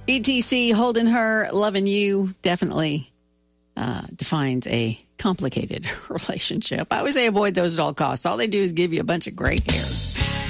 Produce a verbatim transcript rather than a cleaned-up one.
E T C, holding her, loving you, definitely uh, defines a complicated relationship. I would say avoid those at all costs. All they do is give you a bunch of gray hair.